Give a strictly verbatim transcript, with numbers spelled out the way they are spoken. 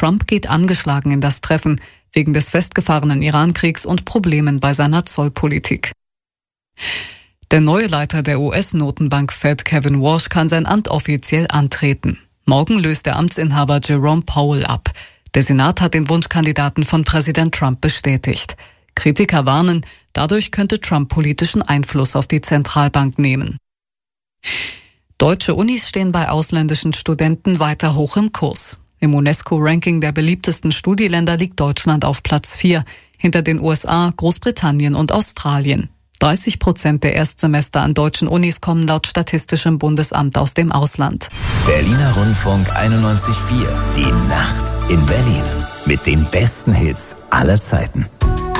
Trump geht angeschlagen in das Treffen, wegen des festgefahrenen Iran-Kriegs und Problemen bei seiner Zollpolitik. Der neue Leiter der U S-Notenbank Fed, Kevin Warsh, kann sein Amt offiziell antreten. Morgen löst der Amtsinhaber Jerome Powell ab. Der Senat hat den Wunschkandidaten von Präsident Trump bestätigt. Kritiker warnen, dadurch könnte Trump politischen Einfluss auf die Zentralbank nehmen. Deutsche Unis stehen bei ausländischen Studenten weiter hoch im Kurs. Im UNESCO-Ranking der beliebtesten Studieländer liegt Deutschland auf Platz vier, hinter den U S A, Großbritannien und Australien. dreißig Prozent der Erstsemester an deutschen Unis kommen laut Statistischem Bundesamt aus dem Ausland. Berliner Rundfunk einundneunzig Komma vier. Die Nacht in Berlin. Mit den besten Hits aller Zeiten.